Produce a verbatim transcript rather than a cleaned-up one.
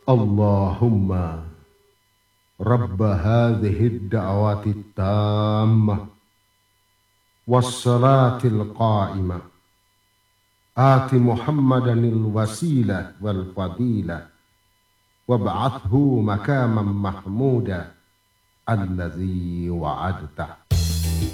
Allahumma Rabb hadhihi ad-da'wati at-tammah was-salati al-qa'imah ati Muhammadanil wasilah wal fadilah wab'athhu makaman mahmuda alladzi wa'adtah.